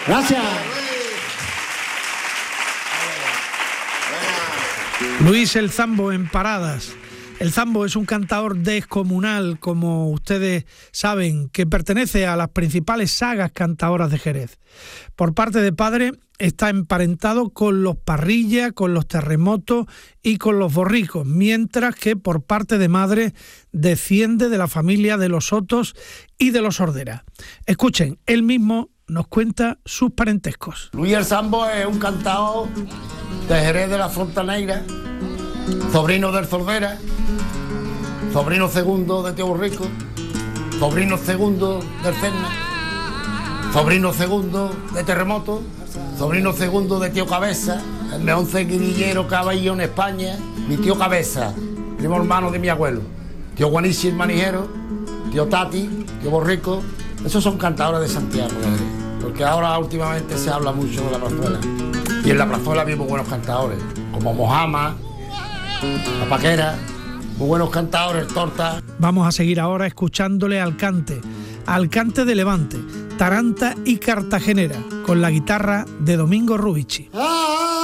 Gracias. Luis el Zambo en Paradas. El Zambo es un cantador descomunal, como ustedes saben, que pertenece a las principales sagas cantadoras de Jerez. Por parte de padre está emparentado con los Parrilla, con los Terremotos y con los Borricos, mientras que por parte de madre desciende de la familia de los Sotos y de los Ordera. Escuchen, él mismo nos cuenta sus parentescos. Luis el Zambo es un cantador de Jerez de la Fronteneira, sobrino del Zordera, sobrino segundo de Tío Borrico, sobrino segundo del Cerna, sobrino segundo de Terremoto, sobrino segundo de Tío Cabeza, el león seguidillero caballo en España, mi tío Cabeza, primo hermano de mi abuelo, tío Guanici el manijero, tío Tati, tío Borrico. Esos son cantadores de Santiago, porque ahora últimamente se habla mucho de la plazuela. Y en la plazuela vimos buenos cantadores, como Mojama, La Paquera, muy buenos cantadores, Torta. Vamos a seguir ahora escuchándole al cante de Levante, Taranta y Cartagenera, con la guitarra de Domingo Rubici.